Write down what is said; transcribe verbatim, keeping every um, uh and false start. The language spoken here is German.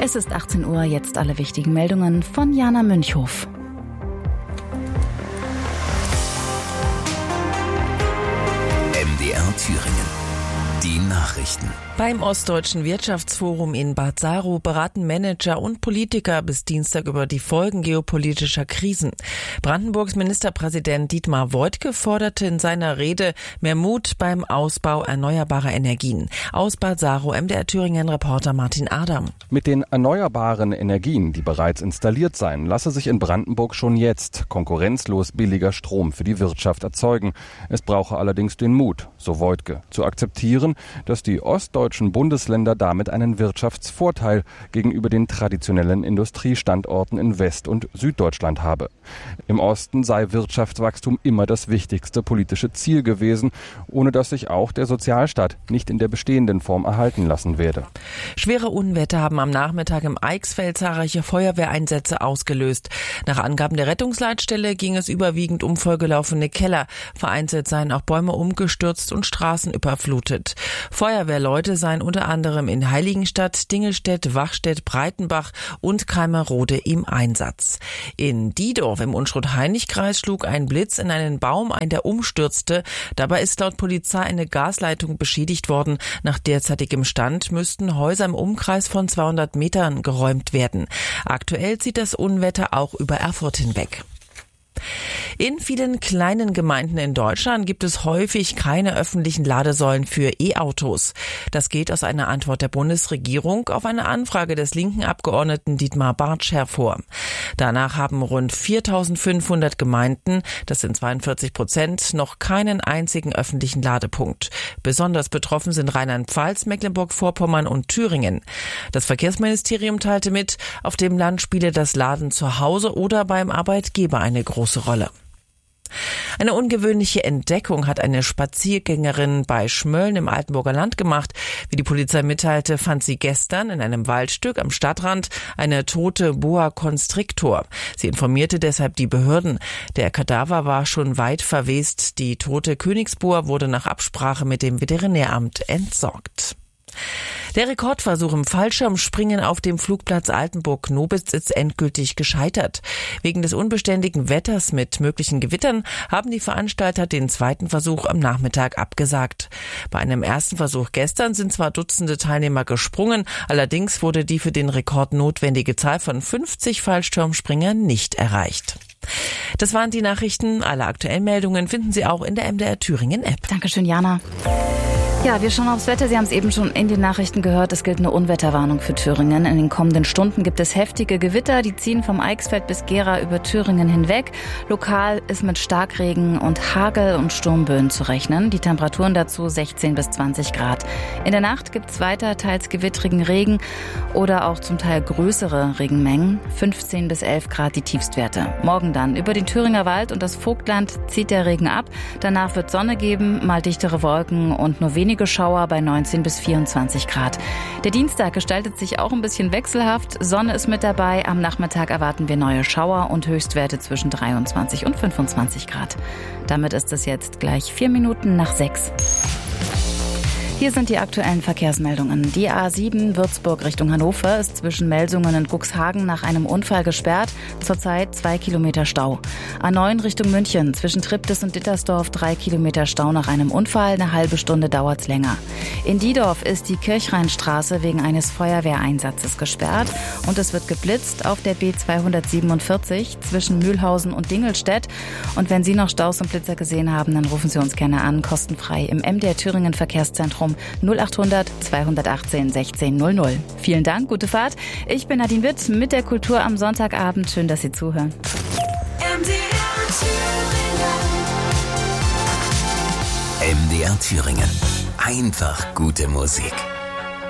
Es ist achtzehn Uhr, jetzt alle wichtigen Meldungen von Jana Münchhof. M D R Thüringen. Die Nachrichten. Beim Ostdeutschen Wirtschaftsforum in Bad Saro beraten Manager und Politiker bis Dienstag über die Folgen geopolitischer Krisen. Brandenburgs Ministerpräsident Dietmar Woidke forderte in seiner Rede mehr Mut beim Ausbau erneuerbarer Energien. Aus Bad Saro, M D R Thüringen-Reporter Martin Adam. Mit den erneuerbaren Energien, die bereits installiert seien, lasse sich in Brandenburg schon jetzt konkurrenzlos billiger Strom für die Wirtschaft erzeugen. Es brauche allerdings den Mut, so Woidke, zu akzeptieren, dass die ostdeutschen Bundesländer damit einen Wirtschaftsvorteil gegenüber den traditionellen Industriestandorten in West- und Süddeutschland habe. Im Osten sei Wirtschaftswachstum immer das wichtigste politische Ziel gewesen, ohne dass sich auch der Sozialstaat nicht in der bestehenden Form erhalten lassen werde. Schwere Unwetter haben am Nachmittag im Eichsfeld zahlreiche Feuerwehreinsätze ausgelöst. Nach Angaben der Rettungsleitstelle ging es überwiegend um vollgelaufene Keller. Vereinzelt seien auch Bäume umgestürzt und Straßen überflutet. Feuerwehrleute seien unter anderem in Heiligenstadt, Dingelstedt, Wachstedt, Breitenbach und Keimerode im Einsatz. In Diedorf im Unstrut-Hainich-Kreis schlug ein Blitz in einen Baum ein, der umstürzte. Dabei ist laut Polizei eine Gasleitung beschädigt worden. Nach derzeitigem Stand müssten Häuser im Umkreis von zweihundert Metern geräumt werden. Aktuell zieht das Unwetter auch über Erfurt hinweg. In vielen kleinen Gemeinden in Deutschland gibt es häufig keine öffentlichen Ladesäulen für E-Autos. Das geht aus einer Antwort der Bundesregierung auf eine Anfrage des linken Abgeordneten Dietmar Bartsch hervor. Danach haben rund viertausendfünfhundert Gemeinden, das sind zweiundvierzig Prozent, noch keinen einzigen öffentlichen Ladepunkt. Besonders betroffen sind Rheinland-Pfalz, Mecklenburg-Vorpommern und Thüringen. Das Verkehrsministerium teilte mit, auf dem Land spiele das Laden zu Hause oder beim Arbeitgeber eine große Rolle. Eine ungewöhnliche Entdeckung hat eine Spaziergängerin bei Schmölln im Altenburger Land gemacht. Wie die Polizei mitteilte, fand sie gestern in einem Waldstück am Stadtrand eine tote Boa Constrictor. Sie informierte deshalb die Behörden. Der Kadaver war schon weit verwest. Die tote Königsboa wurde nach Absprache mit dem Veterinäramt entsorgt. Der Rekordversuch im Fallschirmspringen auf dem Flugplatz Altenburg-Nobitz ist endgültig gescheitert. Wegen des unbeständigen Wetters mit möglichen Gewittern haben die Veranstalter den zweiten Versuch am Nachmittag abgesagt. Bei einem ersten Versuch gestern sind zwar Dutzende Teilnehmer gesprungen, allerdings wurde die für den Rekord notwendige Zahl von fünfzig Fallschirmspringern nicht erreicht. Das waren die Nachrichten. Alle aktuellen Meldungen finden Sie auch in der M D R Thüringen App. Dankeschön, Jana. Ja, wir schauen aufs Wetter. Sie haben es eben schon in den Nachrichten gehört. Es gilt eine Unwetterwarnung für Thüringen. In den kommenden Stunden gibt es heftige Gewitter. Die ziehen vom Eichsfeld bis Gera über Thüringen hinweg. Lokal ist mit Starkregen und Hagel und Sturmböen zu rechnen. Die Temperaturen dazu sechzehn bis zwanzig Grad. In der Nacht gibt es weiter teils gewittrigen Regen oder auch zum Teil größere Regenmengen. fünfzehn bis elf Grad die Tiefstwerte. Morgen dann über den Thüringer Wald und das Vogtland zieht der Regen ab. Danach wird Sonne geben, mal dichtere Wolken und nur wenige Schauer bei neunzehn bis vierundzwanzig Grad. Der Dienstag gestaltet sich auch ein bisschen wechselhaft. Sonne ist mit dabei. Am Nachmittag erwarten wir neue Schauer und Höchstwerte zwischen dreiundzwanzig und fünfundzwanzig Grad. Damit ist es jetzt gleich vier Minuten nach sechs. Hier sind die aktuellen Verkehrsmeldungen. Die A sieben Würzburg Richtung Hannover ist zwischen Melsungen und Cuxhagen nach einem Unfall gesperrt. Zurzeit zwei Kilometer Stau. A neun Richtung München zwischen Triptis und Dittersdorf drei Kilometer Stau nach einem Unfall. Eine halbe Stunde dauert's länger. In Diedorf ist die Kirchrheinstraße wegen eines Feuerwehreinsatzes gesperrt und es wird geblitzt auf der B zweihundertsiebenundvierzig zwischen Mühlhausen und Dingelstedt. Und wenn Sie noch Staus und Blitzer gesehen haben, dann rufen Sie uns gerne an, kostenfrei im M D R Thüringen Verkehrszentrum null achthundert zweihundertachtzehn sechzehn null null. Vielen Dank, gute Fahrt. Ich bin Nadine Witt mit der Kultur am Sonntagabend. Schön, dass Sie zuhören. M D R Thüringen. M D R Thüringen. Einfach gute Musik.